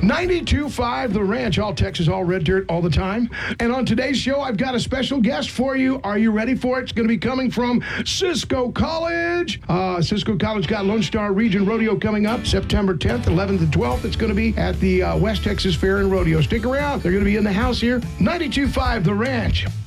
92.5 The Ranch, all Texas, all red dirt, all the time. And on today's show, I've got a special guest for you. Are you ready for it? It's going to be coming from Cisco College. Cisco College got Lone Star Region Rodeo coming up September 10th, 11th, and 12th. It's going to be at the West Texas Fair and Rodeo. Stick around. They're going to be in the house here. 92.5 The Ranch.